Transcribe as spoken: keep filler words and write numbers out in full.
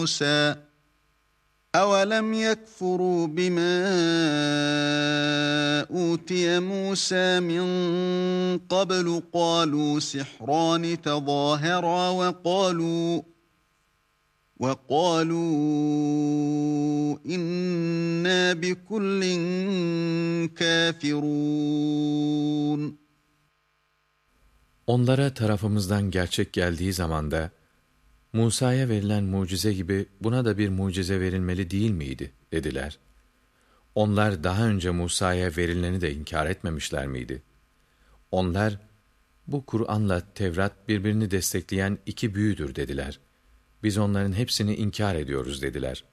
موسى أَوَلَمْ يَكْفُرُوا بِمَا أُوتِيَ مُوسَى مِنْ قَبْلُ قَالُوا سِحْرَانِ تَظَاهَرَا وَقَالُوا وَقَالُوا إِنَّا بِكُلٍّ كَافِرُونَ. Onlara tarafımızdan gerçek geldiği zamanda, Musa'ya verilen mucize gibi buna da bir mucize verilmeli değil miydi, dediler. Onlar daha önce Musa'ya verileni de inkar etmemişler miydi? Onlar, bu Kur'an'la Tevrat birbirini destekleyen iki büyüdür dediler. Biz onların hepsini inkar ediyoruz dediler.